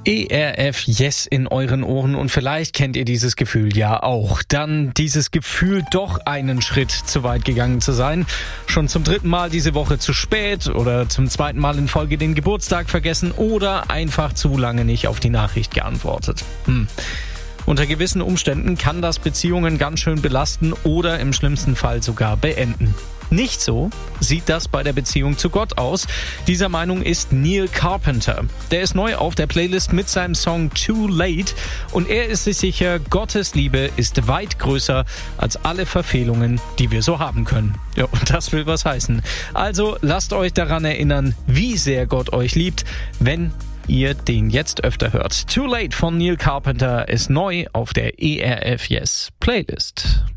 ERF Yes in euren Ohren und vielleicht kennt ihr dieses Gefühl ja auch. Dann dieses Gefühl, doch einen Schritt zu weit gegangen zu sein. Schon zum 3. Mal diese Woche zu spät oder zum 2. Mal in Folge den Geburtstag vergessen oder einfach zu lange nicht auf die Nachricht geantwortet. Unter gewissen Umständen kann das Beziehungen ganz schön belasten oder im schlimmsten Fall sogar beenden. Nicht so sieht das bei der Beziehung zu Gott aus. Dieser Meinung ist Neil Carpenter. Der ist neu auf der Playlist mit seinem Song Too Late und er ist sich sicher, Gottes Liebe ist weit größer als alle Verfehlungen, die wir so haben können. Ja, und das will was heißen. Also lasst euch daran erinnern, wie sehr Gott euch liebt, wenn ihr den jetzt öfter hört. Too Late von Neil Carpenter ist neu auf der ERF Yes Playlist.